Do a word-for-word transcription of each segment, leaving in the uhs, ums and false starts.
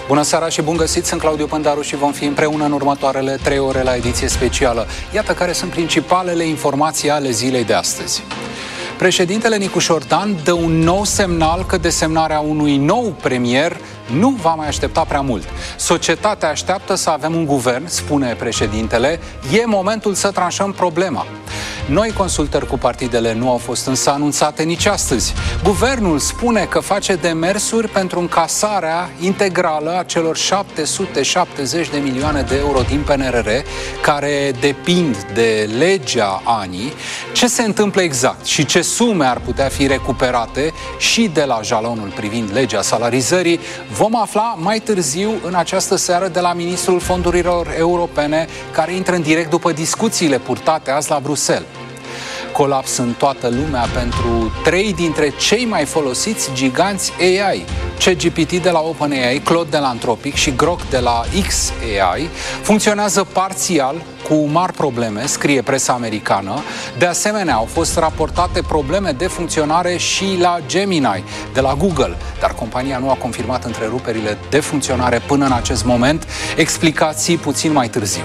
Bună seara și bun găsit, sunt Claudiu Pândaru și vom fi împreună în următoarele trei ore la ediție specială. Iată care sunt principalele informații ale zilei de astăzi. Președintele Nicușor Dan dă un nou semnal că desemnarea unui nou premier nu va mai aștepta prea mult. Societatea așteaptă să avem un guvern, spune președintele, e momentul să tranșăm problema. Noi consultări cu partidele nu au fost însă anunțate nici astăzi. Guvernul spune că face demersuri pentru încasarea integrală a celor șapte sute șaptezeci de milioane de euro din P N R R, care depind de legea A N I. Ce se întâmplă exact și ce sume ar putea fi recuperate și de la jalonul privind legea salarizării, vom afla mai târziu în această seară de la ministrul fondurilor europene, care intră în direct după discuțiile purtate azi la Bruxelles. Colaps în toată lumea pentru trei dintre cei mai folosiți giganți A I, ChatGPT de la OpenAI, Claude de la Anthropic și Grok de la X A I, funcționează parțial cu mari probleme, scrie presa americană. De asemenea, au fost raportate probleme de funcționare și la Gemini de la Google, dar compania nu a confirmat întreruperile de funcționare până în acest moment. Explicații puțin mai târziu.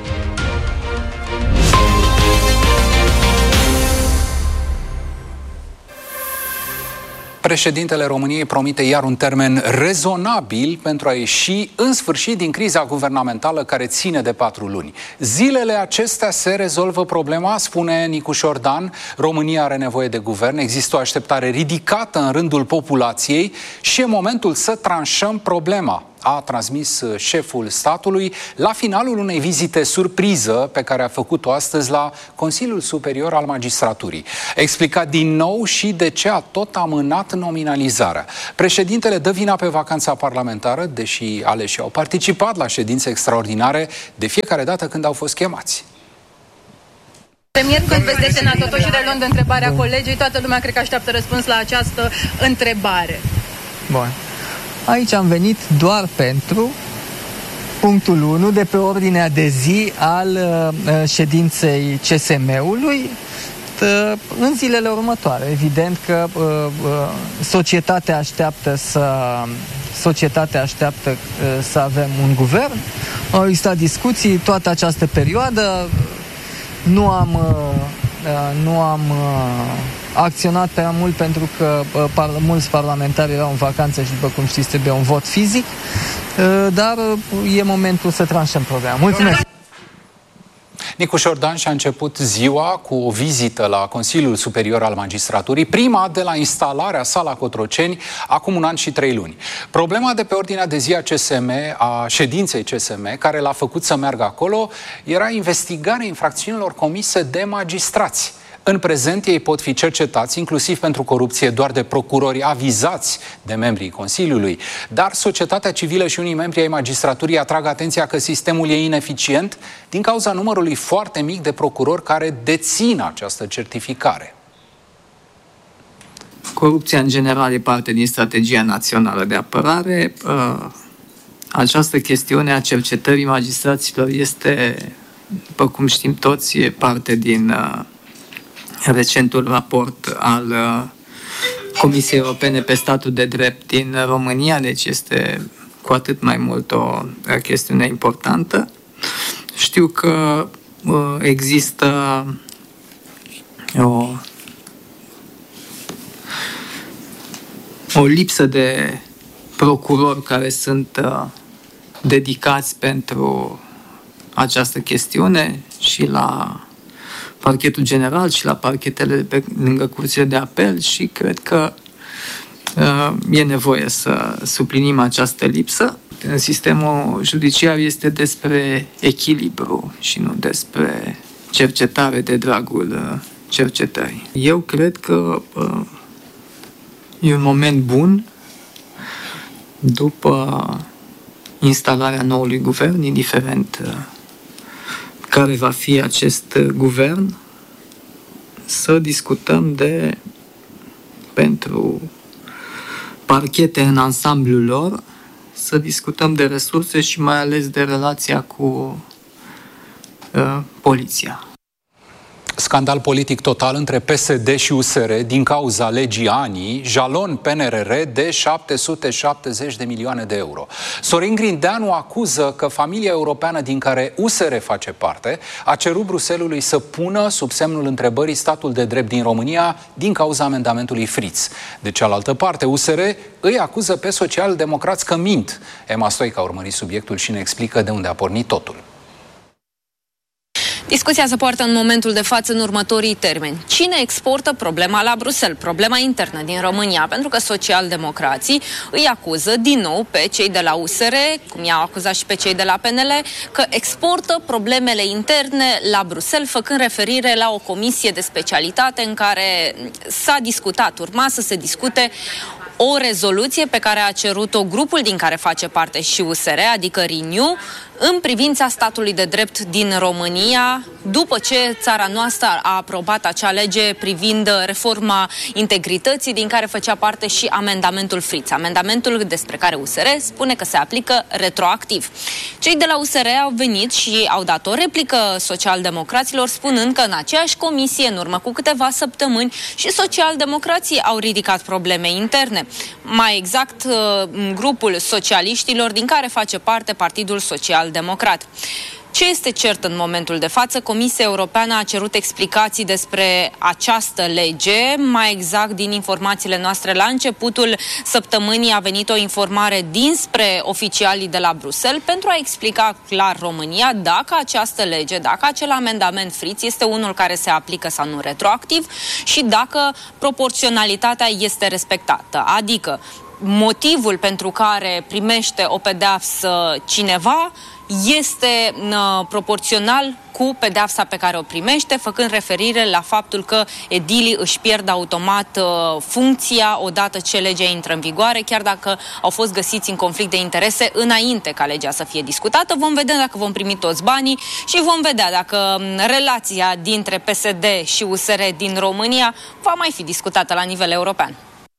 Președintele României promite iar un termen rezonabil pentru a ieși în sfârșit din criza guvernamentală care ține de patru luni. Zilele acestea se rezolvă problema, spune Nicușor Dan. România are nevoie de guvern, există o așteptare ridicată în rândul populației și e momentul să tranșăm problema, a transmis șeful statului la finalul unei vizite surpriză pe care a făcut-o astăzi la Consiliul Superior al Magistraturii. A explicat din nou și de ce a tot amânat nominalizarea. Președintele dă vina pe vacanța parlamentară, deși aleșii au participat la ședințe extraordinare de fiecare dată când au fost chemați. Premier, când veți desemna, totuși reluând întrebarea colegii, toată lumea cred că așteaptă răspuns la această întrebare. Bun. Aici am venit doar pentru punctul unu de pe ordinea de zi al uh, ședinței C S M-ului uh, în zilele următoare. Evident că uh, uh, societatea așteaptă să societatea așteaptă uh, să avem un guvern. Au existat discuții toată această perioadă. Nu am uh, nu am uh, acționat prea mult pentru că uh, par, mulți parlamentari erau în vacanță și, după cum știți, trebuie un vot fizic, uh, dar uh, e momentul să tranșăm problema. Mulțumesc! Nicușor Dan și-a început ziua cu o vizită la Consiliul Superior al Magistraturii, prima de la instalarea sa la Cotroceni, acum un an și trei luni. Problema de pe ordinea de zi a C S M, a ședinței C S M, care l-a făcut să meargă acolo, era investigarea infracțiunilor comise de magistrați. În prezent, ei pot fi cercetați, inclusiv pentru corupție, doar de procurori avizați de membrii Consiliului. Dar societatea civilă și unii membri ai magistraturii atrag atenția că sistemul e ineficient din cauza numărului foarte mic de procurori care dețin această certificare. Corupția, în general, e parte din strategia națională de apărare. Această chestiune a cercetării magistraților este, după cum știm toți, e parte din recentul raport al Comisiei Europene pe statul de drept din România, deci este cu atât mai mult o chestiune importantă. Știu că există o, o lipsă de procurori care sunt dedicați pentru această chestiune și la Parchetul General și la parchetele pe lângă curțile de apel și cred că uh, e nevoie să suplinim această lipsă. În sistemul judiciar este despre echilibru și nu despre cercetare de dragul uh, cercetării. Eu cred că uh, e un moment bun după instalarea noului guvern, indiferent uh, care va fi acest guvern, să discutăm de, pentru parchete în ansamblul lor, să discutăm de resurse și mai ales de relația cu uh, poliția. Scandal politic total între P S D și U S R din cauza legii ANI, jalon P N R R de șapte sute șaptezeci de milioane de euro. Sorin Grindeanu acuză că familia europeană din care U S R face parte a cerut Bruxellesului să pună sub semnul întrebării statul de drept din România din cauza amendamentului Fritz. De cealaltă parte, U S R îi acuză pe social-democrați că mint. Emma Stoica a urmărit subiectul și ne explică de unde a pornit totul. Discuția se poartă în momentul de față în următorii termeni. Cine exportă problema la Bruxelles, problema internă din România? Pentru că socialdemocrații îi acuză din nou pe cei de la U S R, cum i-au acuzat și pe cei de la P N L, că exportă problemele interne la Bruxelles, făcând referire la o comisie de specialitate în care s-a discutat, urma să se discute o rezoluție pe care a cerut-o grupul din care face parte și U S R, adică Renew, în privința statului de drept din România, după ce țara noastră a aprobat acea lege privind reforma integrității, din care făcea parte și amendamentul Fritz. Amendamentul despre care U S R spune că se aplică retroactiv. Cei de la U S R au venit și au dat o replică socialdemocraților, spunând că în aceeași comisie, în urmă cu câteva săptămâni, și socialdemocrații au ridicat probleme interne. Mai exact, grupul socialiștilor, din care face parte Partidul Social-Democrat. Ce este cert în momentul de față? Comisia Europeană a cerut explicații despre această lege. Mai exact, din informațiile noastre, la începutul săptămânii a venit o informare dinspre oficialii de la Bruxelles pentru a explica clar România dacă această lege, dacă acel amendament Fritz este unul care se aplică sau nu retroactiv și dacă proporționalitatea este respectată. Adică motivul pentru care primește o pedeapsă cineva este uh, proporțional cu pedeapsa pe care o primește, făcând referire la faptul că edilii își pierd automat uh, funcția odată ce legea intră în vigoare, chiar dacă au fost găsiți în conflict de interese înainte ca legea să fie discutată. Vom vedea dacă vom primi toți banii și vom vedea dacă relația dintre P S D și U S R din România va mai fi discutată la nivel european.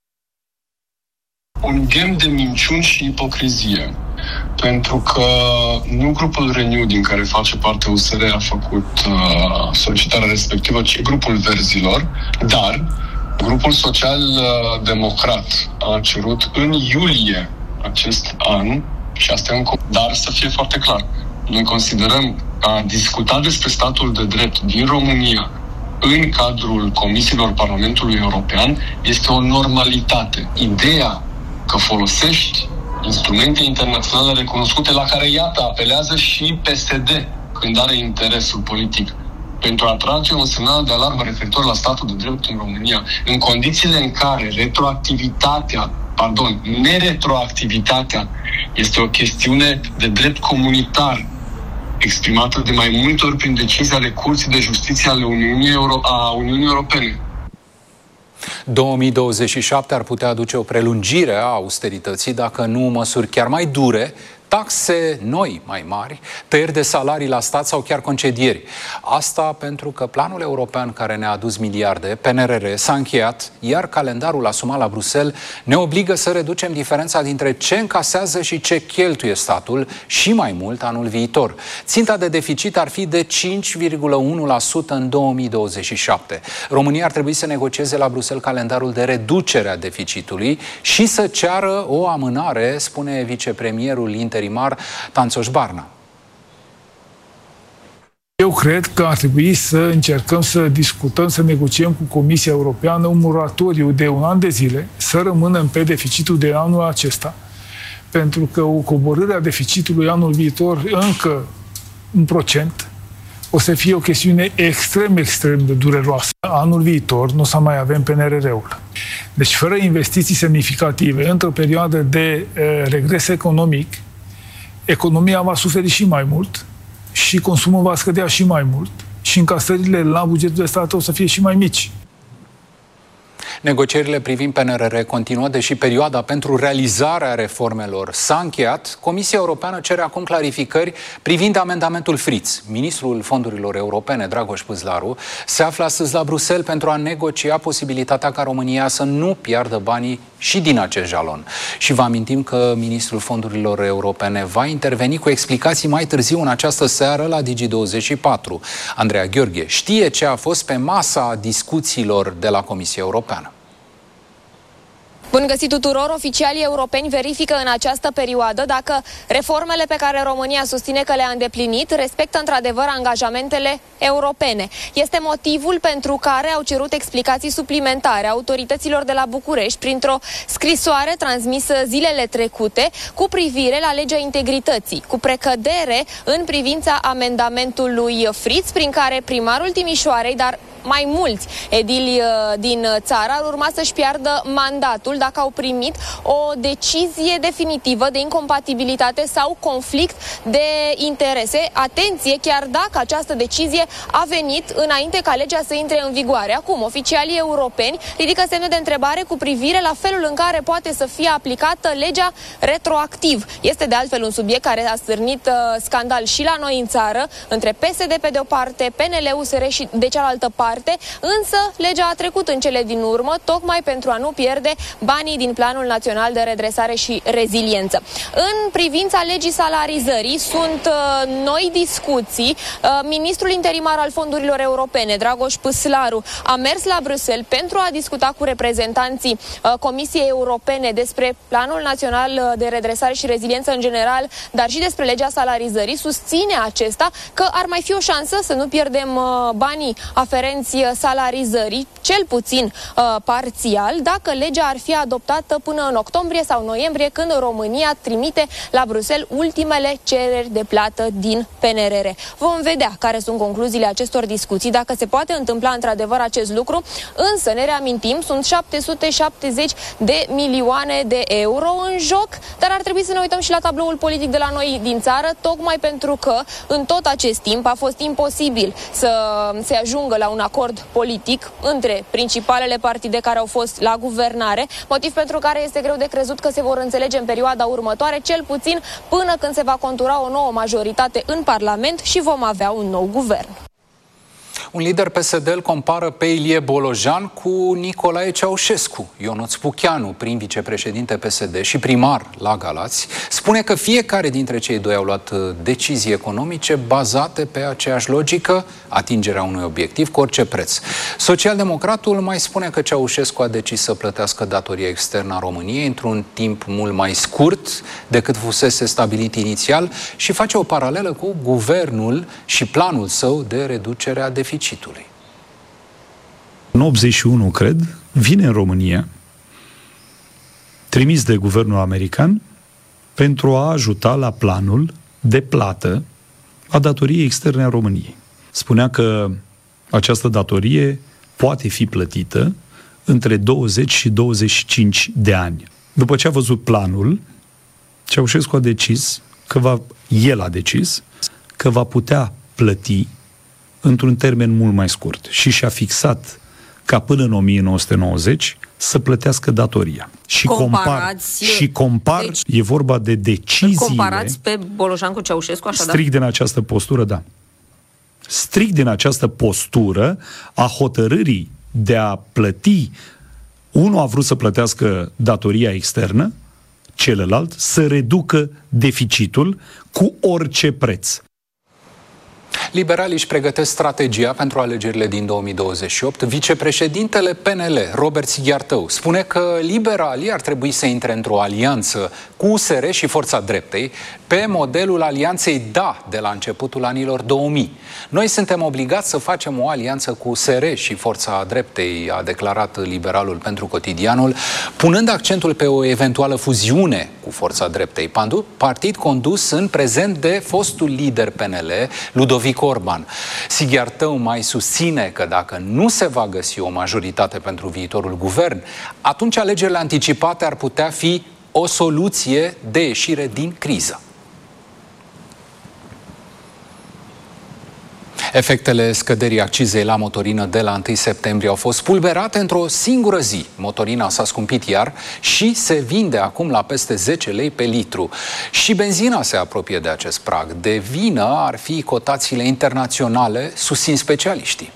Un ghem de minciuni și ipocrizie. Pentru că nu grupul Renew din care face parte U S R a făcut uh, solicitarea respectivă, ci grupul Verzilor, dar grupul social-democrat a cerut în iulie acest an, și asta e un... Dar să fie foarte clar, noi considerăm că a discuta despre statul de drept din România în cadrul comisiilor Parlamentului European este o normalitate. Ideea că folosești instrumente internaționale recunoscute la care, iată, apelează și P S D când are interesul politic pentru a trage un semnal de alarmă referitor la statul de drept în România, în condițiile în care retroactivitatea, pardon, neretroactivitatea este o chestiune de drept comunitar exprimată de mai multe ori prin decizii ale Curții de Justiție ale Uniunii, Euro- a Uniunii Europene. două mii douăzeci și șapte ar putea aduce o prelungire a austerității, dacă nu măsuri chiar mai dure, taxe noi mai mari, tăieri de salarii la stat sau chiar concedieri. Asta pentru că planul european care ne-a adus miliarde, P N R R, s-a încheiat, iar calendarul asumat la Bruxelles ne obligă să reducem diferența dintre ce încasează și ce cheltuie statul și mai mult anul viitor. Ținta de deficit ar fi de cinci virgulă unu la sută în două mii douăzeci și șapte. România ar trebui să negocieze la Bruxelles calendarul de reducere a deficitului și să ceară o amânare, spune vicepremierul interimar Tanțoș Barna. Eu cred că ar trebui să încercăm să discutăm, să negociem cu Comisia Europeană un moratoriu de un an de zile, să rămânem pe deficitul de anul acesta. Pentru că o coborâre a deficitului anul viitor încă un procent o să fie o chestiune extrem, extrem de dureroasă. Anul viitor nu o să mai avem P N R R-ul. Deci fără investiții semnificative, într-o perioadă de uh, regres economic, economia va suferi și mai mult și consumul va scădea și mai mult și încasările la bugetul de stat o să fie și mai mici. Negocierile privind P N R R continuă, deși perioada pentru realizarea reformelor s-a încheiat. Comisia Europeană cere acum clarificări privind amendamentul Fritz. Ministrul Fondurilor Europene, Dragoș Păslaru, se află astăzi la Bruxelles pentru a negocia posibilitatea ca România să nu piardă banii și din acest jalon. Și vă amintim că Ministrul Fondurilor Europene va interveni cu explicații mai târziu în această seară la Digi douăzeci și patru. Andreea Gheorghe știe ce a fost pe masa discuțiilor de la Comisia Europeană. Bun găsit tuturor! Oficialii europeni verifică în această perioadă dacă reformele pe care România susține că le-a îndeplinit respectă într-adevăr angajamentele europene. Este motivul pentru care au cerut explicații suplimentare autorităților de la București printr-o scrisoare transmisă zilele trecute cu privire la legea integrității, cu precădere în privința amendamentului Fritz, prin care primarul Timișoarei, dar mai mulți edili din țară ar urma să-și piardă mandatul dacă au primit o decizie definitivă de incompatibilitate sau conflict de interese. Atenție, chiar dacă această decizie a venit înainte ca legea să intre în vigoare. Acum, oficialii europeni ridică semne de întrebare cu privire la felul în care poate să fie aplicată legea retroactiv. Este de altfel un subiect care a stârnit uh, scandal și la noi în țară, între P S D pe de o parte, P N L, U S R și de cealaltă parte. Însă legea a trecut în cele din urmă, tocmai pentru a nu pierde banii din Planul Național de Redresare și Reziliență. În privința legii salarizării sunt uh, noi discuții. Uh, Ministrul interimar al fondurilor europene, Dragoș Păslaru, a mers la Bruxelles pentru a discuta cu reprezentanții uh, Comisiei Europene despre Planul Național de Redresare și Reziliență în general, dar și despre legea salarizării. Susține acesta că ar mai fi o șansă să nu pierdem uh, banii aferenți salarizării, cel puțin uh, parțial, dacă legea ar fi adoptată până în octombrie sau noiembrie, când România trimite la Bruxelles ultimele cereri de plată din P N R R. Vom vedea care sunt concluziile acestor discuții, dacă se poate întâmpla într-adevăr acest lucru, însă ne reamintim, sunt șapte sute șaptezeci de milioane de euro în joc, dar ar trebui să ne uităm și la tabloul politic de la noi din țară, tocmai pentru că în tot acest timp a fost imposibil să se ajungă la un acord politic între principalele partide care au fost la guvernare, motiv pentru care este greu de crezut că se vor înțelege în perioada următoare, cel puțin până când se va contura o nouă majoritate în Parlament și vom avea un nou guvern. Un lider P S D îl compară pe Ilie Bolojan cu Nicolae Ceaușescu. Ionuț Pucheanu, prim vicepreședinte P S D și primar la Galați, spune că fiecare dintre cei doi au luat decizii economice bazate pe aceeași logică, atingerea unui obiectiv cu orice preț. Socialdemocratul mai spune că Ceaușescu a decis să plătească datoria externă a României într-un timp mult mai scurt decât fusese stabilit inițial și face o paralelă cu guvernul și planul său de reducere a deficitului. În optzeci și unu, cred, vine în România, trimis de guvernul american, pentru a ajuta la planul de plată a datoriei externe a României. Spunea că această datorie poate fi plătită între douăzeci și douăzeci și cinci de ani. După ce a văzut planul, Ceaușescu a decis că va, el a decis că va putea plăti într-un termen mult mai scurt și și-a fixat ca până în o mie nouă sute nouăzeci să plătească datoria. Și compar, și compar deci, e vorba de deciziile... Comparați pe Bolojan cu Ceaușescu, așadar? Strict din această postură, da. Strict din această postură a hotărârii de a plăti. Unul a vrut să plătească datoria externă, celălalt să reducă deficitul cu orice preț. Liberalii își pregătesc strategia pentru alegerile din două mii douăzeci și opt. Vicepreședintele P N L, Robert Sighiartău, spune că liberalii ar trebui să intre într-o alianță cu U S R și Forța Dreptei pe modelul alianței DA de la începutul anilor două mii. Noi suntem obligați să facem o alianță cu U S R și Forța Dreptei, a declarat liberalul pentru Cotidianul, punând accentul pe o eventuală fuziune cu Forța Dreptei, partid condus în prezent de fostul lider P N L, Ludovic Orban. Sighiartău mai susține că dacă nu se va găsi o majoritate pentru viitorul guvern, atunci alegerile anticipate ar putea fi o soluție de ieșire din criză. Efectele scăderii accizei la motorină de la întâi septembrie au fost pulberate într-o singură zi. Motorina s-a scumpit iar și se vinde acum la peste zece lei pe litru. Și benzina se apropie de acest prag. De vină ar fi cotațiile internaționale, susțin specialiștii.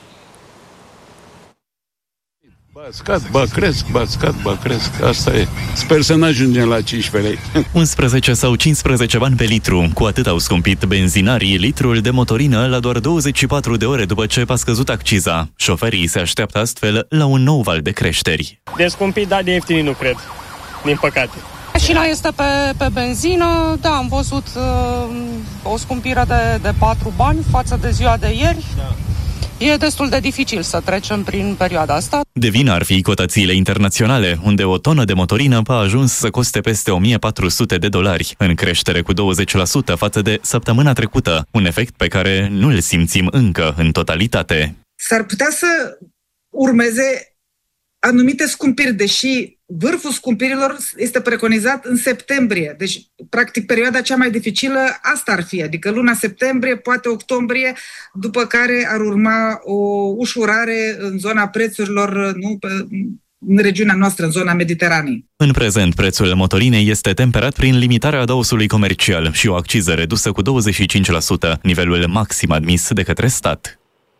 Ba scad, ba cresc, ba scad, ba cresc. Asta e. Sper să n-ajungem la cincisprezece lei. unsprezece sau cincisprezece bani pe litru. Cu atât au scumpit benzinarii litrul de motorină la doar douăzeci și patru de ore după ce a scăzut acciza. Șoferii se așteaptă astfel la un nou val de creșteri. De scumpit, da, de ieftin nu cred. Din păcate. Mașina este pe, pe benzină, da, am văzut uh, o scumpire de, de patru bani față de ziua de ieri. Da. E destul de dificil să trecem prin perioada asta. De vină ar fi cotațiile internaționale, unde o tonă de motorină a ajuns să coste peste o mie patru sute de dolari, în creștere cu douăzeci la sută față de săptămâna trecută, un efect pe care nu îl simțim încă în totalitate. S-ar putea să urmeze anumite scumpiri, deși vârful scumpirilor este preconizat în septembrie. Deci, practic, perioada cea mai dificilă asta ar fi, adică luna septembrie, poate octombrie, după care ar urma o ușurare în zona prețurilor, nu, în regiunea noastră, în zona Mediteranei. În prezent, prețul motorinei este temperat prin limitarea adăusului comercial și o acciză redusă cu douăzeci și cinci la sută, nivelul maxim admis de către stat.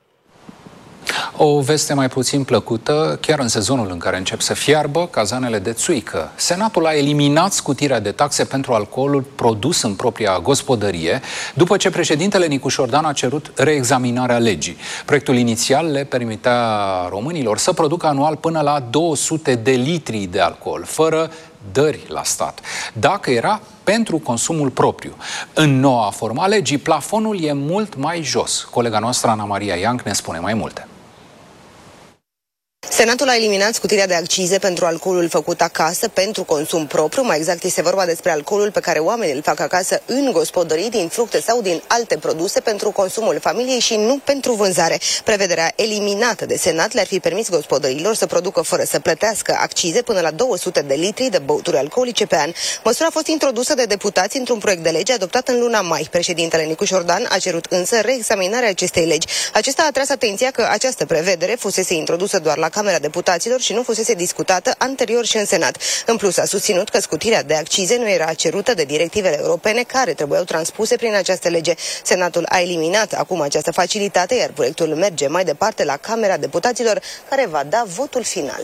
O veste mai puțin plăcută, chiar în sezonul în care încep să fiarbă cazanele de țuică. Senatul a eliminat scutirea de taxe pentru alcoolul produs în propria gospodărie, după ce președintele Nicu Șordan a cerut reexaminarea legii. Proiectul inițial le permitea românilor să producă anual până la două sute de litri de alcool, fără dări la stat, dacă era pentru consumul propriu. În noua formă a legii, plafonul e mult mai jos. Colega noastră, Ana Maria Ianc, ne spune mai multe. Senatul a eliminat scutirea de accize pentru alcoolul făcut acasă pentru consum propriu. Mai exact, este vorba despre alcoolul pe care oamenii îl fac acasă în gospodării, din fructe sau din alte produse pentru consumul familiei și nu pentru vânzare. Prevederea eliminată de Senat le-ar fi permis gospodăriilor să producă fără să plătească accize până la două sute de litri de băuturi alcoolice pe an. Măsura a fost introdusă de deputați într-un proiect de lege adoptat în luna mai. Președintele Nicu Șordan a cerut însă reexaminarea acestei legi. Acesta a atras atenția că această prevedere fusese introdusă doar la Camera Deputaților și nu fusese discutată anterior și în Senat. În plus, a susținut că scutirea de accize nu era cerută de directivele europene care trebuiau transpuse prin această lege. Senatul a eliminat acum această facilitate, iar proiectul merge mai departe la Camera Deputaților, care va da votul final.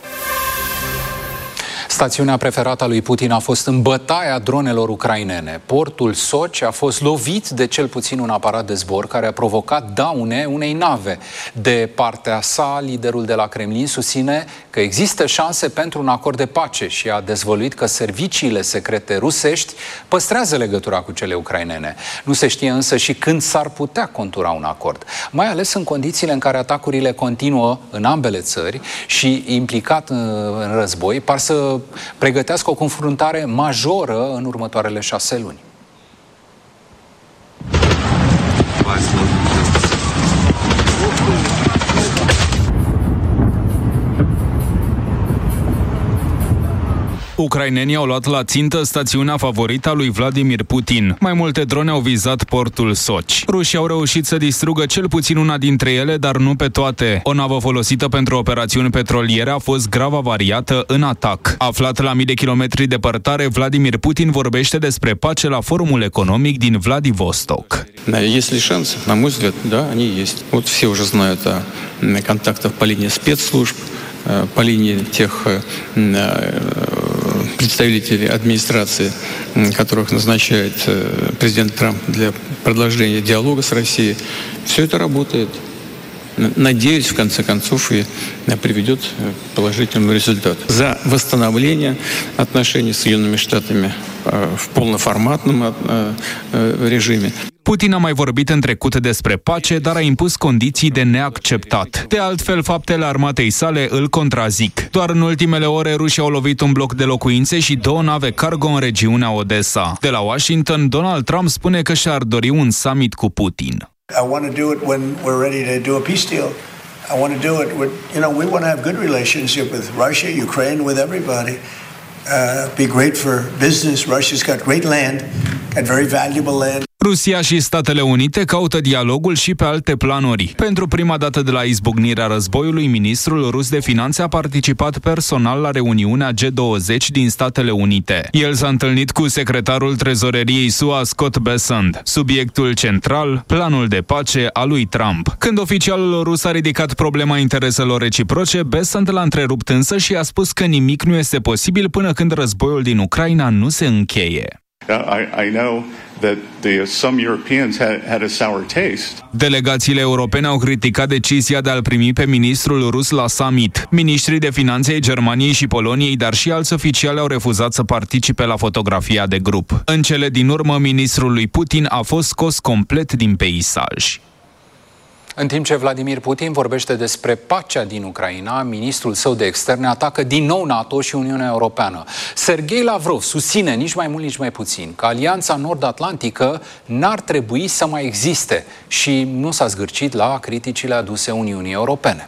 Stațiunea preferată a lui Putin a fost în bătaia dronelor ucrainene. Portul Sochi a fost lovit de cel puțin un aparat de zbor care a provocat daune unei nave. De partea sa, liderul de la Kremlin susține că există șanse pentru un acord de pace și a dezvăluit că serviciile secrete rusești păstrează legătura cu cele ucrainene. Nu se știe însă și când s-ar putea contura un acord, mai ales în condițiile în care atacurile continuă în ambele țări și implicat în război par să pregătească o confruntare majoră în următoarele șase luni. Ucrainenii au luat la țintă stațiunea favorită a lui Vladimir Putin. Mai multe drone au vizat portul Sochi. Rușii au reușit să distrugă cel puțin una dintre ele, dar nu pe toate. O navă folosită pentru operațiuni petroliere a fost grav avariată în atac. Aflat la mii de kilometri departare, Vladimir Putin vorbește despre pace la Forumul Economic din Vladivostok. Есть ли шансы? На мой взгляд, да, они есть. Вот все уже знают о контактах по линии спецслужб, по линии тех представителей администрации, которых назначает президент Трамп для продолжения диалога с Россией. Все это работает. Надеюсь, в конце концов, и приведет к положительному результату. За восстановление отношений с Соединенными Штатами в полноформатном режиме. Putin a mai vorbit în trecut despre pace, dar a impus condiții de neacceptat. De altfel, faptele armatei sale îl contrazic. Doar în ultimele ore, rușii au lovit un bloc de locuințe și două nave cargo în regiunea Odessa. De la Washington, Donald Trump spune că și-ar dori un summit cu Putin. I want to do it when we're ready to do a peace deal. I want to do it with, you know, we want to have good relationship with Russia, Ukraine, with everybody. Uh, be great for business. Russia's got great land and very valuable land. Rusia și Statele Unite caută dialogul și pe alte planuri. Pentru prima dată de la izbucnirea războiului, ministrul rus de finanțe a participat personal la reuniunea G douăzeci din Statele Unite. El s-a întâlnit cu secretarul trezoreriei S U A, Scott Bessent. Subiectul central, planul de pace al lui Trump. Când oficialul rus a ridicat problema intereselor reciproce, Bessent l-a întrerupt însă și a spus că nimic nu este posibil până când războiul din Ucraina nu se încheie. I, I know that the, some Europeans had, had a sour taste. Delegațiile europene au criticat decizia de a-l primi pe ministrul rus la summit. Ministrii de finanțe ai Germaniei și Poloniei, dar și alți oficiali au refuzat să participe la fotografia de grup. În cele din urmă, ministrul lui Putin a fost scos complet din peisaj. În timp ce Vladimir Putin vorbește despre pacea din Ucraina, ministrul său de externe atacă din nou NATO și Uniunea Europeană. Sergei Lavrov susține, nici mai mult, nici mai puțin, că Alianța Nord-Atlantică n-ar trebui să mai existe și nu s-a zgârcit la criticile aduse Uniunii Europene.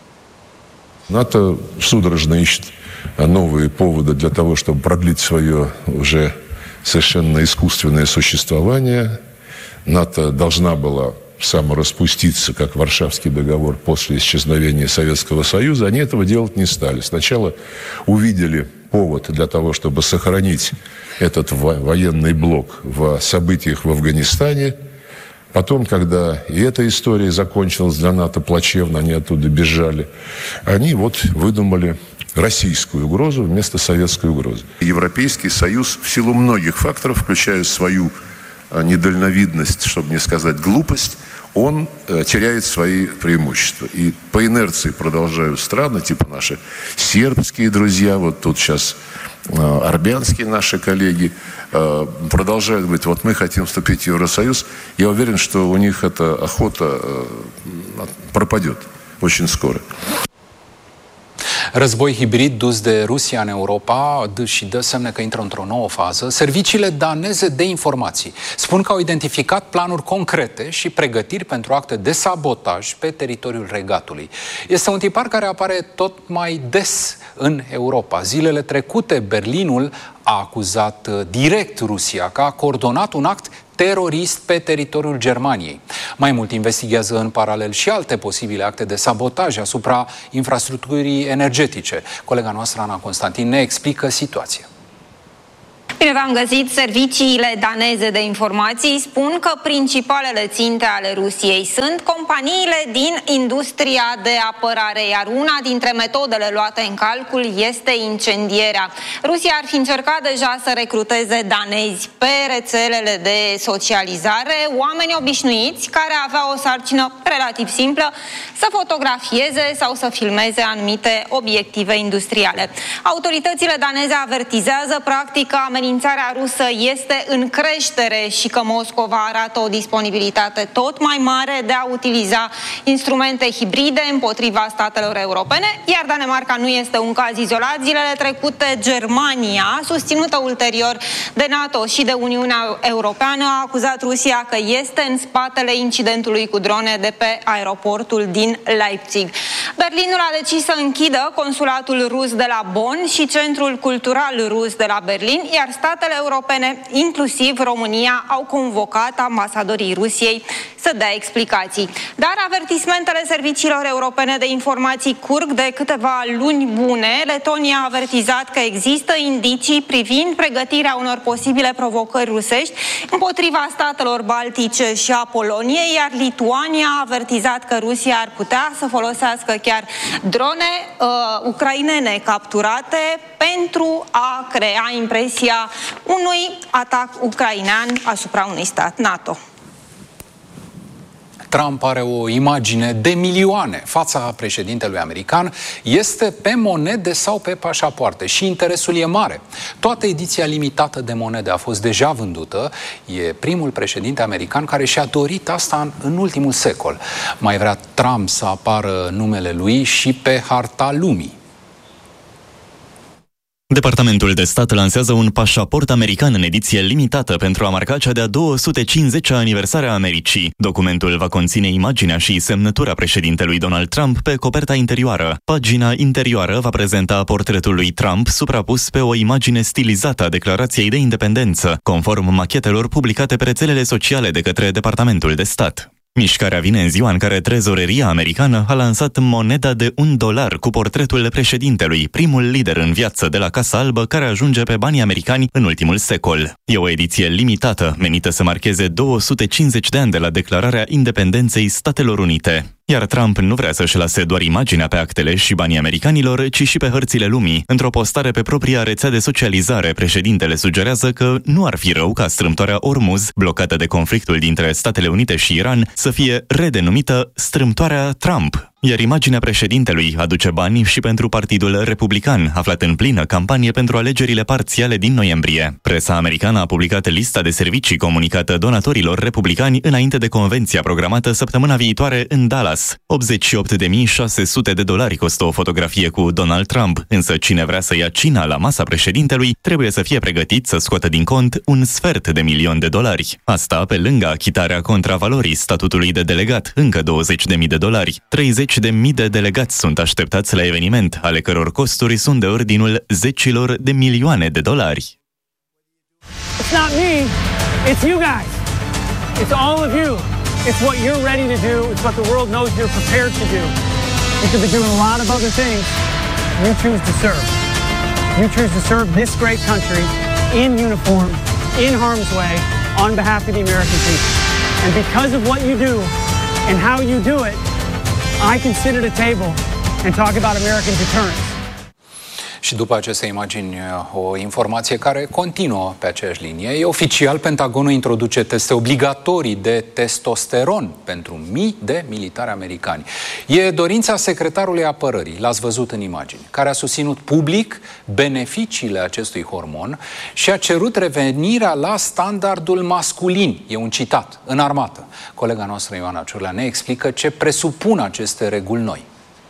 НАТО судорожно ищет новые поводы для того, чтобы продлить свое уже совершенно искусственное существование. НАТО должна была самораспуститься, как Варшавский договор после исчезновения Советского Союза, они этого делать не стали. Сначала увидели повод для того, чтобы сохранить этот военный блок в событиях в Афганистане. Потом, когда и эта история закончилась для НАТО плачевно, они оттуда бежали, они вот выдумали российскую угрозу вместо советской угрозы. Европейский Союз в силу многих факторов, включая свою недальновидность, чтобы не сказать глупость, он э, теряет свои преимущества. И по инерции продолжают страны, типа наши сербские друзья, вот тут сейчас э, армянские наши коллеги, э, продолжают говорить, вот мы хотим вступить в Евросоюз. Я уверен, что у них эта охота э, пропадет очень скоро. Război hibrid dus de Rusia în Europa dă și dă semne că intră într-o nouă fază. Serviciile daneze de informații spun că au identificat planuri concrete și pregătiri pentru acte de sabotaj pe teritoriul regatului. Este un tipar care apare tot mai des în Europa. Zilele trecute, Berlinul a acuzat direct Rusia că a coordonat un act terorist pe teritoriul Germaniei. Mai mult, investigează în paralel și alte posibile acte de sabotaj asupra infrastructurii energetice. Colega noastră, Ana Constantin, ne explică situația. Bine v-am găsit. Serviciile daneze de informații spun că principalele ținte ale Rusiei sunt companiile din industria de apărare, iar una dintre metodele luate în calcul este incendierea. Rusia ar fi încercat deja să recruteze danezi pe rețelele de socializare, oameni obișnuiți care aveau o sarcină relativ simplă să fotografieze sau să filmeze anumite obiective industriale. Autoritățile daneze avertizează practic că amenințarea Amenințarea rusă este în creștere și că Moscova arată o disponibilitate tot mai mare de a utiliza instrumente hibride împotriva statelor europene, iar Danemarca nu este un caz izolat. Zilele trecute, Germania, susținută ulterior de NATO și de Uniunea Europeană, a acuzat Rusia că este în spatele incidentului cu drone de pe aeroportul din Leipzig. Berlinul a decis să închidă consulatul rus de la Bonn și centrul cultural rus de la Berlin, iar statele europene, inclusiv România, au convocat ambasadorii Rusiei să dea explicații. Dar avertismentele serviciilor europene de informații curg de câteva luni bune. Letonia a avertizat că există indicii privind pregătirea unor posibile provocări rusești împotriva statelor baltice și a Poloniei, iar Lituania a avertizat că Rusia ar putea să folosească chiar drone uh, ucrainene capturate pentru a crea impresia unui atac ucrainean asupra unui stat NATO. Trump are o imagine de milioane. Fața președintelui american este pe monede sau pe pașapoarte și interesul e mare. Toată ediția limitată de monede a fost deja vândută. E primul președinte american care și-a dorit asta în, în ultimul secol. Mai vrea Trump să apară numele lui și pe harta lumii. Departamentul de stat lansează un pașaport american în ediție limitată pentru a marca cea de-a două sute cincizecea aniversare a Americii. Documentul va conține imaginea și semnătura președintelui Donald Trump pe coperta interioară. Pagina interioară va prezenta portretul lui Trump suprapus pe o imagine stilizată a Declarației de Independență, conform machetelor publicate pe rețelele sociale de către Departamentul de stat. Mișcarea vine în ziua în care trezoreria americană a lansat moneda de un dolar cu portretul președintelui, primul lider în viață de la Casa Albă care ajunge pe banii americani în ultimul secol. E o ediție limitată, menită să marcheze două sute cincizeci de ani de la declararea independenței Statelor Unite. Iar Trump nu vrea să-și lase doar imaginea pe actele și banii americanilor, ci și pe hărțile lumii. Într-o postare pe propria rețea de socializare, președintele sugerează că nu ar fi rău ca strâmtoarea Ormuz, blocată de conflictul dintre Statele Unite și Iran, să fie redenumită strâmtoarea Trump. Iar imaginea președintelui aduce bani și pentru Partidul Republican, aflat în plină campanie pentru alegerile parțiale din noiembrie. Presa americană a publicat lista de servicii comunicată donatorilor republicani înainte de convenția programată săptămâna viitoare în Dallas. optzeci și opt de mii șase sute de dolari costă o fotografie cu Donald Trump, însă cine vrea să ia cina la masa președintelui trebuie să fie pregătit să scoată din cont un sfert de milion de dolari. Asta pe lângă achitarea contravalorii statutului de delegat, încă douăzeci de mii de dolari. treizeci de mii de delegați sunt așteptați la eveniment, ale căror costuri sunt de ordinul zecilor de milioane de dolari. It's not me, it's you guys. It's all of you. It's what you're ready to do. It's what the world knows you're prepared to do. You could be doing a lot of other things. You choose to serve. You choose to serve this great country in uniform, in harm's way, on behalf of the American people. And because of what you do and how you do it, I can sit at a table and talk about American deterrence. Și după aceste imagini, o informație care continuă pe aceeași linie. E oficial, Pentagonul introduce teste obligatorii de testosteron pentru mii de militari americani. E dorința secretarului apărării, l-ați văzut în imagini, care a susținut public beneficiile acestui hormon și a cerut revenirea la standardul masculin. E un citat, în armată. Colega noastră, Ioana Ciurlea, ne explică ce presupun aceste reguli noi.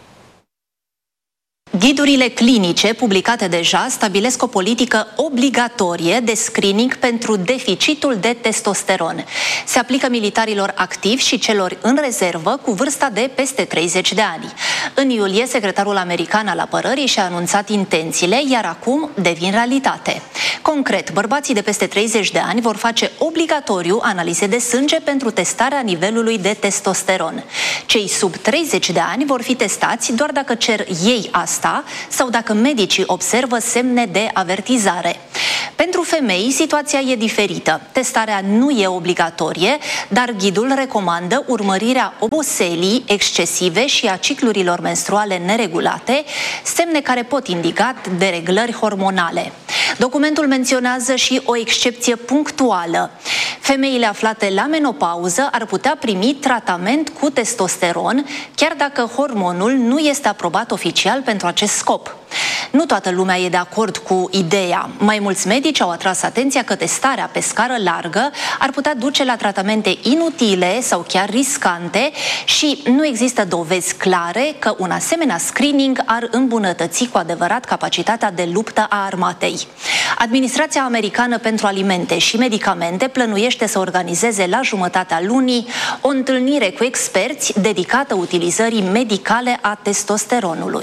Ghidurile clinice publicate deja stabilesc o politică obligatorie de screening pentru deficitul de testosteron. Se aplică militarilor activi și celor în rezervă cu vârsta de peste treizeci de ani. În iulie, secretarul american al apărării și-a anunțat intențiile, iar acum devin realitate. Concret, bărbații de peste treizeci de ani vor face obligatoriu analize de sânge pentru testarea nivelului de testosteron. Cei sub treizeci de ani vor fi testați doar dacă cer ei asta sau dacă medicii observă semne de avertizare. Pentru femei, situația e diferită. Testarea nu e obligatorie, dar ghidul recomandă urmărirea oboselii excesive și a ciclurilor menstruale neregulate, semne care pot indica dereglări hormonale. Documentul menționează și o excepție punctuală. Femeile aflate la menopauză ar putea primi tratament cu testosteron, chiar dacă hormonul nu este aprobat oficial pentru acest scop. Nu toată lumea e de acord cu ideea. Mai mulți medici au atras atenția că testarea pe scară largă ar putea duce la tratamente inutile sau chiar riscante și nu există dovezi clare că un asemenea screening ar îmbunătăți cu adevărat capacitatea de luptă a armatei. Administrația Americană pentru Alimente și Medicamente plănuiește să organizeze la jumătatea lunii o întâlnire cu experți dedicată utilizării medicale a testosteronului.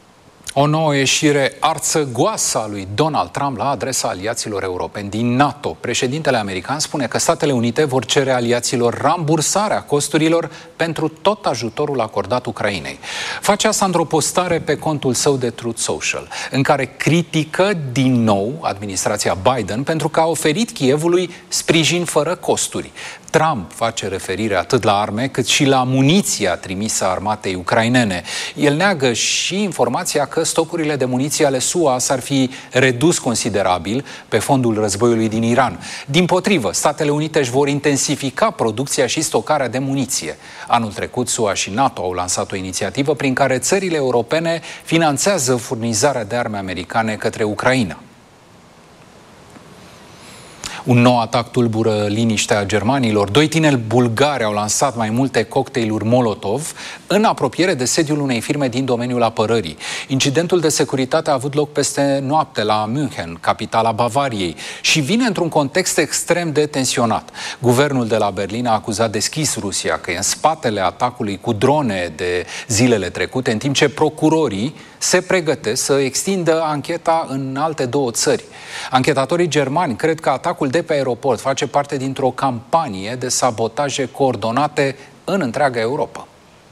O nouă ieșire arțăgoasă a lui Donald Trump la adresa aliaților europeni din NATO. Președintele american spune că Statele Unite vor cere aliaților rambursarea costurilor pentru tot ajutorul acordat Ucrainei. Face asta într-o postare pe contul său de Truth Social, în care critică din nou administrația Biden pentru că a oferit Kievului sprijin fără costuri. Trump face referire atât la arme cât și la muniția trimisă armatei ucrainene. El neagă și informația că stocurile de muniție ale S U A s-ar fi redus considerabil pe fondul războiului din Iran. Dimpotrivă, Statele Unite își vor intensifica producția și stocarea de muniție. Anul trecut, S U A și NATO au lansat o inițiativă prin care țările europene finanțează furnizarea de arme americane către Ucraina. Un nou atac tulbură liniștea germanilor. Doi tineri bulgari au lansat mai multe cocktailuri Molotov în apropiere de sediul unei firme din domeniul apărării. Incidentul de securitate a avut loc peste noapte la München, capitala Bavariei, și vine într-un context extrem de tensionat. Guvernul de la Berlin a acuzat deschis Rusia că e în spatele atacului cu drone de zilele trecute, în timp ce procurorii se pregătesc să extindă ancheta în alte două țări. Anchetatorii germani cred că atacul de pe aeroport face parte dintr-o campanie de sabotaje coordonate în întreaga Europa.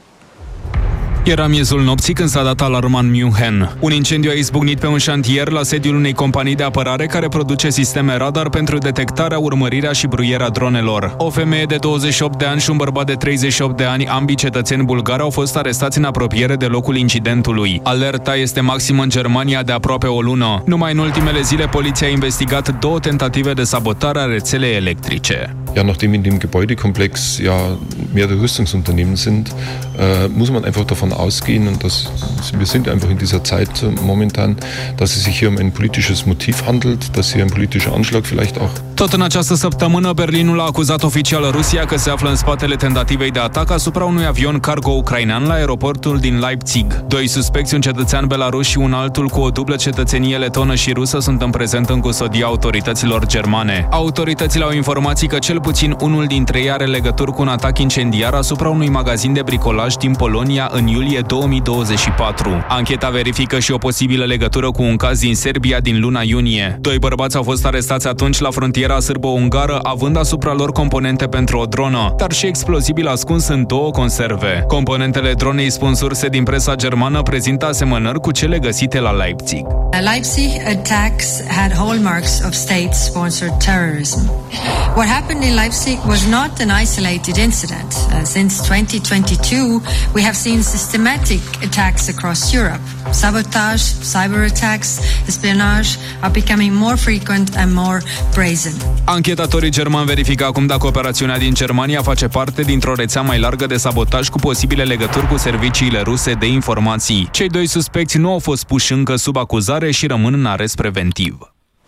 Era miezul nopții când s-a dat alarma în München. Un incendiu a izbucnit pe un șantier la sediul unei companii de apărare care produce sisteme radar pentru detectarea, urmărirea și bruierea dronelor. O femeie de douăzeci și opt de ani și un bărbat de treizeci și opt de ani, ambii cetățeni bulgari, au fost arestați în apropiere de locul incidentului. Alerta este maximă în Germania de aproape o lună. Numai în ultimele zile, poliția a investigat două tentative de sabotare a rețelei electrice. Ja, nachdem in dem Gebäudekomplex ja mehrere Rüstungsunternehmen sind, äh, muss man einfach davon ausgehen, und das, wir sind einfach in dieser Zeit momentan, dass es sich hier um ein politisches Motiv handelt, dass hier ein politischer Anschlag vielleicht auch. Tot în această săptămână, Berlinul a acuzat oficial Rusia că se află în spatele tentativei de atac asupra unui avion cargo ucrainean la aeroportul din Leipzig. Doi suspecți, un cetățean belarus și un altul cu o dublă cetățenie letonă și rusă, sunt în prezent în custodia autorităților germane. Autoritățile au informații că cel puțin unul dintre ei are legături cu un atac incendiar asupra unui magazin de bricolaj din Polonia în iulie două mii douăzeci și patru. Ancheta verifică și o posibilă legătură cu un caz din Serbia din luna iunie. Doi bărbați au fost arestați atunci la frontiera sârbo-ungară, având asupra lor componente pentru o dronă, dar și explozibil ascuns în două conserve. Componentele dronei, spun surse din presa germană, prezintă asemănări cu cele găsite la Leipzig. Leipzig attacks had hallmarks of state-sponsored terrorism. What happened in Leipzig was not an isolated incident. Uh, since twenty twenty-two, we have seen systematic attacks across Europe. Sabotage, cyber attacks, espionage are becoming more frequent and more brazen. Anchetatorii germani verifică acum dacă operațiunea din Germania face parte dintr-o rețea mai largă de sabotaj cu posibile legături cu serviciile ruse de informații. Cei doi suspecți nu au fost puși încă sub acuzare și rămân în arest preventiv.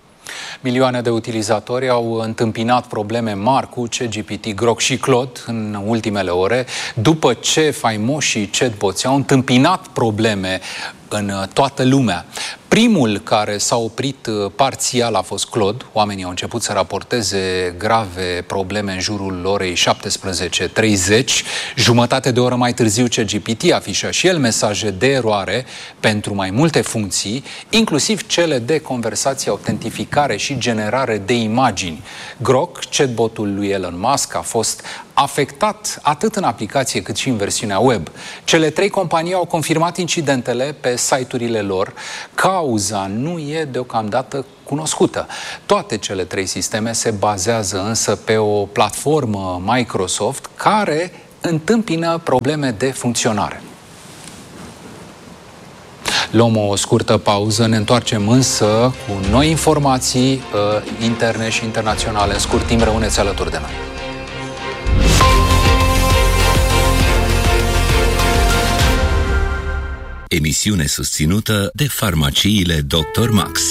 Milioane de utilizatori au întâmpinat probleme mari cu ChatGPT, Grok și Claude în ultimele ore, după ce faimoșii chatbots au întâmpinat probleme în toată lumea. Primul care s-a oprit parțial a fost Claude. Oamenii au început să raporteze grave probleme în jurul orei șaptesprezece treizeci. Jumătate de oră mai târziu, ChatGPT afișa și el mesaje de eroare pentru mai multe funcții, inclusiv cele de conversație, autentificare și generare de imagini. Grok, chatbotul lui Elon Musk, a fost afectat atât în aplicație cât și în versiunea web. Cele trei companii au confirmat incidentele pe site-urile lor. Cauza nu e deocamdată cunoscută. Toate cele trei sisteme se bazează însă pe o platformă Microsoft care întâmpină probleme de funcționare. Luăm o scurtă pauză, ne întoarcem însă cu noi informații uh, interne și internaționale. În scurt timp, rămâneți alături de noi. Emisiune susținută de farmaciile doctor Max.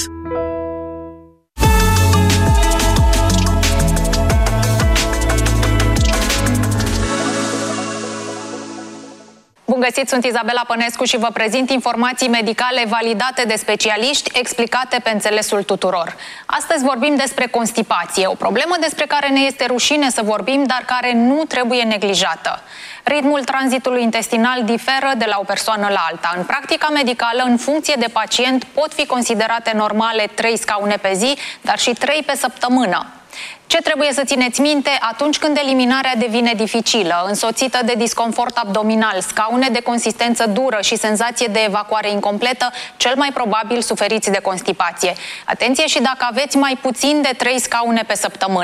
Bun găsit, sunt Izabela Pănescu și vă prezint informații medicale validate de specialiști, explicate pe înțelesul tuturor. Astăzi vorbim despre constipație, o problemă despre care ne este rușine să vorbim, dar care nu trebuie neglijată. Ritmul tranzitului intestinal diferă de la o persoană la alta. În practica medicală, în funcție de pacient, pot fi considerate normale trei scaune pe zi, dar și trei pe săptămână. Ce trebuie să țineți minte atunci când eliminarea devine dificilă, însoțită de disconfort abdominal, scaune de consistență dură și senzație de evacuare incompletă, cel mai probabil suferiți de constipație. Atenție și dacă aveți mai puțin de trei scaune pe săptămână.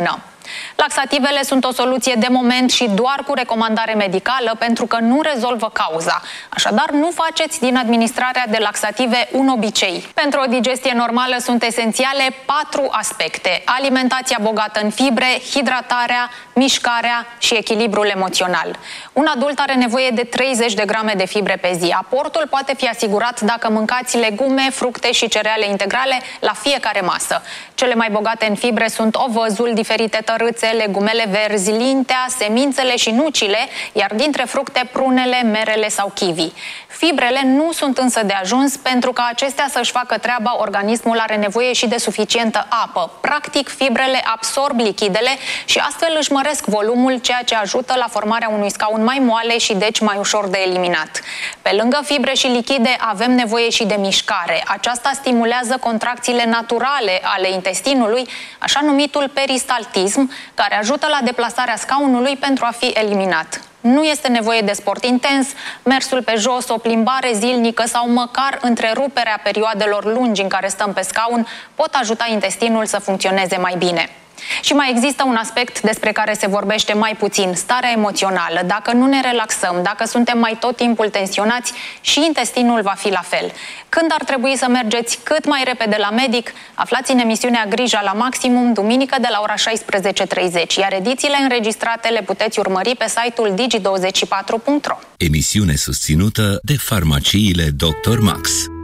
Laxativele sunt o soluție de moment și doar cu recomandare medicală pentru că nu rezolvă cauza. Așadar, nu faceți din administrarea de laxative un obicei. Pentru o digestie normală sunt esențiale patru aspecte: alimentația bogată în fibre, hidratarea, mișcarea și echilibrul emoțional. Un adult are nevoie de treizeci de grame de fibre pe zi. Aportul poate fi asigurat dacă mâncați legume, fructe și cereale integrale la fiecare masă. Cele mai bogate în fibre sunt ovăzul, diferite tărâțe, legumele verzi, lintea, semințele și nucile, iar dintre fructe, prunele, merele sau kiwi. Fibrele nu sunt însă de ajuns, pentru ca acestea să-și facă treaba, organismul are nevoie și de suficientă apă. Practic, fibrele absorb lichidele și astfel își măresc volumul, ceea ce ajută la formarea unui scaun mai moale și deci mai ușor de eliminat. Pe lângă fibre și lichide, avem nevoie și de mișcare. Aceasta stimulează contracțiile naturale ale intestinului, așa numitul peristaltism, care ajută la deplasarea scaunului pentru a fi eliminat. Nu este nevoie de sport intens, mersul pe jos, o plimbare zilnică sau măcar întreruperea perioadelor lungi în care stăm pe scaun pot ajuta intestinul să funcționeze mai bine. Și mai există un aspect despre care se vorbește mai puțin: starea emoțională. Dacă nu ne relaxăm, dacă suntem mai tot timpul tensionați, și intestinul va fi la fel. Când ar trebui să mergeți cât mai repede la medic? Aflați în emisiunea Grija la Maximum, duminică de la ora șaisprezece și treizeci, iar edițiile înregistrate le puteți urmări pe site-ul digi douăzeci și patru punct ro. Emisiune susținută de farmaciile doctor Max.